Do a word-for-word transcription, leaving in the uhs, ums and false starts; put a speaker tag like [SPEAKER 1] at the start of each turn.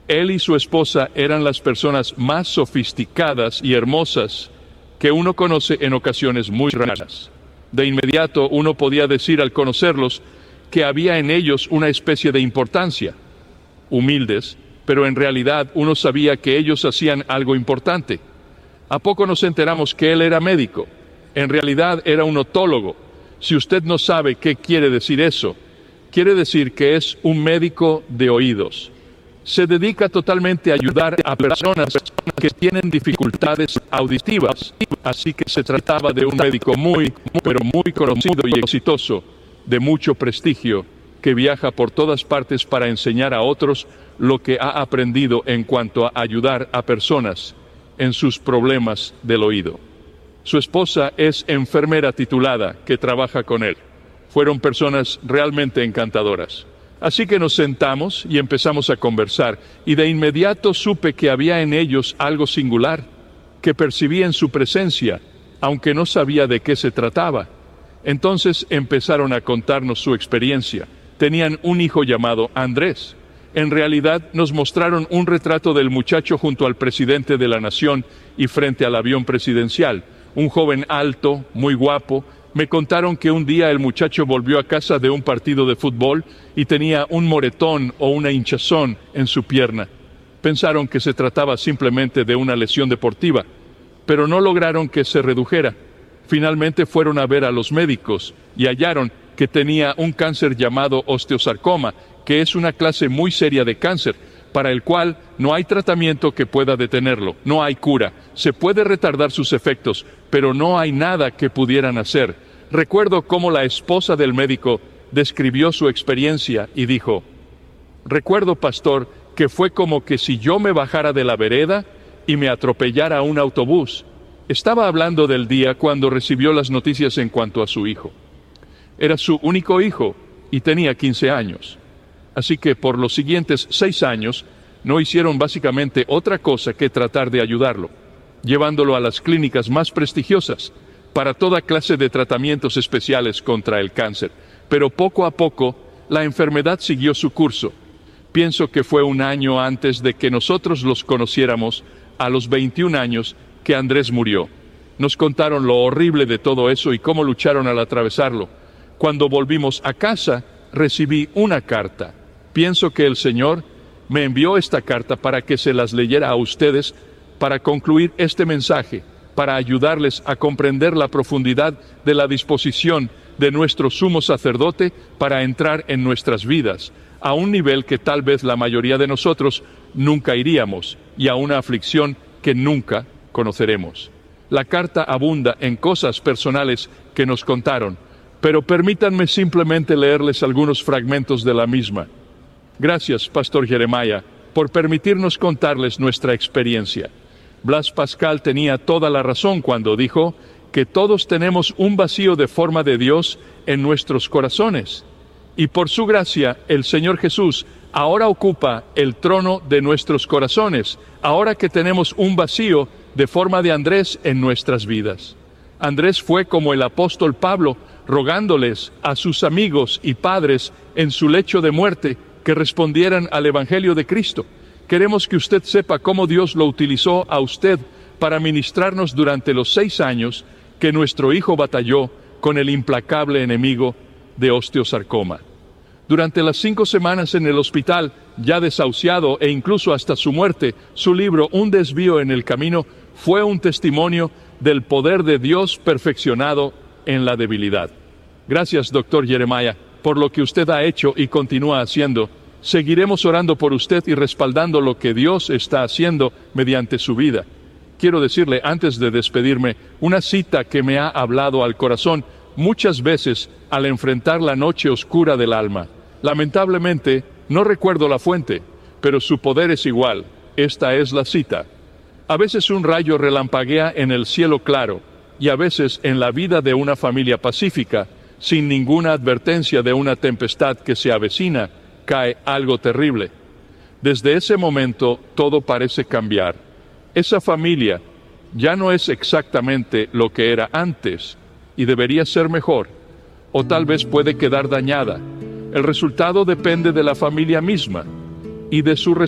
[SPEAKER 1] Él y su esposa eran las personas más sofisticadas y hermosas que uno conoce en ocasiones muy raras. De inmediato uno podía decir al conocerlos que había en ellos una especie de importancia. Humildes, pero en realidad uno sabía que ellos hacían algo importante. ¿A poco nos enteramos que él era médico? En realidad era un otólogo. Si usted no sabe qué quiere decir eso, quiere decir que es un médico de oídos. Se dedica totalmente a ayudar a personas que tienen dificultades auditivas, así que se trataba de un médico muy, pero muy conocido y exitoso, de mucho prestigio, que viaja por todas partes para enseñar a otros lo que ha aprendido en cuanto a ayudar a personas en sus problemas del oído. Su esposa es enfermera titulada que trabaja con él. Fueron personas realmente encantadoras. Así que nos sentamos y empezamos a conversar, y de inmediato supe que había en ellos algo singular, que percibí en su presencia, aunque no sabía de qué se trataba. Entonces empezaron a contarnos su experiencia. Tenían un hijo llamado Andrés. En realidad nos mostraron un retrato del muchacho junto al presidente de la nación y frente al avión presidencial. Un joven alto, muy guapo. Me contaron que un día el muchacho volvió a casa de un partido de fútbol y tenía un moretón o una hinchazón en su pierna. Pensaron que se trataba simplemente de una lesión deportiva, pero no lograron que se redujera. Finalmente fueron a ver a los médicos y hallaron que tenía un cáncer llamado osteosarcoma, que es una clase muy seria de cáncer, para el cual no hay tratamiento que pueda detenerlo, no hay cura. Se puede retardar sus efectos, pero no hay nada que pudieran hacer. Recuerdo cómo la esposa del médico describió su experiencia y dijo: recuerdo, pastor, que fue como que si yo me bajara de la vereda y me atropellara un autobús. Estaba hablando del día cuando recibió las noticias en cuanto a su hijo. Era su único hijo y tenía quince años. Así que por los siguientes seis años no hicieron básicamente otra cosa que tratar de ayudarlo, llevándolo a las clínicas más prestigiosas para toda clase de tratamientos especiales contra el cáncer. Pero poco a poco la enfermedad siguió su curso. Pienso que fue un año antes de que nosotros los conociéramos, a los veintiún años, que Andrés murió. Nos contaron lo horrible de todo eso y cómo lucharon al atravesarlo. Cuando volvimos a casa, recibí una carta. Pienso que el Señor me envió esta carta para que se las leyera a ustedes, para concluir este mensaje, para ayudarles a comprender la profundidad de la disposición de nuestro sumo sacerdote para entrar en nuestras vidas, a un nivel que tal vez la mayoría de nosotros nunca iríamos, y a una aflicción que nunca conoceremos. La carta abunda en cosas personales que nos contaron, pero permítanme simplemente leerles algunos fragmentos de la misma. Gracias, Pastor Jeremiah, por permitirnos contarles nuestra experiencia. Blas Pascal tenía toda la razón cuando dijo que todos tenemos un vacío de forma de Dios en nuestros corazones. Y por su gracia, el Señor Jesús ahora ocupa el trono de nuestros corazones, ahora que tenemos un vacío de forma de Andrés en nuestras vidas. Andrés fue como el apóstol Pablo, rogándoles a sus amigos y padres en su lecho de muerte que respondieran al Evangelio de Cristo. Queremos que usted sepa cómo Dios lo utilizó a usted para ministrarnos durante los seis años que nuestro hijo batalló con el implacable enemigo de osteosarcoma. Durante las cinco semanas en el hospital, ya desahuciado e incluso hasta su muerte, su libro Un desvío en el camino fue un testimonio del poder de Dios perfeccionado en la debilidad. Gracias, doctor Jeremiah, por lo que usted ha hecho y continúa haciendo. Seguiremos orando por usted y respaldando lo que Dios está haciendo mediante su vida. Quiero decirle, antes de despedirme, una cita que me ha hablado al corazón muchas veces al enfrentar la noche oscura del alma. Lamentablemente, no recuerdo la fuente, pero su poder es igual. Esta es la cita. A veces un rayo relampaguea en el cielo claro, y a veces en la vida de una familia pacífica, sin ninguna advertencia de una tempestad que se avecina, cae algo terrible. Desde ese momento todo parece cambiar. Esa familia ya no es exactamente lo que era antes y debería ser mejor, o tal vez puede quedar dañada. El resultado depende de la familia misma y de su